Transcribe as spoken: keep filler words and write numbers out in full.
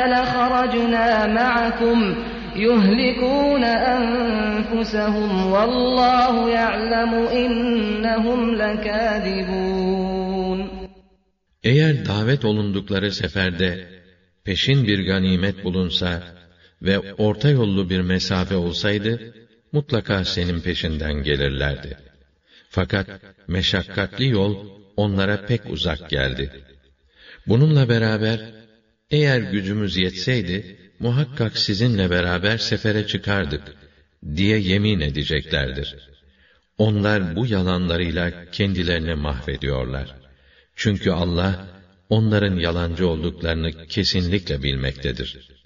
لَخَرَجْنَا مَعَكُمْ يُهْلِكُونَ أَنفُسَهُمْ وَاللّٰهُ يَعْلَمُ إِنَّهُمْ لَكَاذِبُونَ. Eğer davet olundukları seferde peşin bir ganimet bulunsa ve orta yollu bir mesafe olsaydı, mutlaka senin peşinden gelirlerdi. Fakat meşakkatli yol onlara pek uzak geldi. Bununla beraber, eğer gücümüz yetseydi, muhakkak sizinle beraber sefere çıkardık diye yemin edeceklerdir. Onlar bu yalanlarıyla kendilerini mahvediyorlar. Çünkü Allah, onların yalancı olduklarını kesinlikle bilmektedir.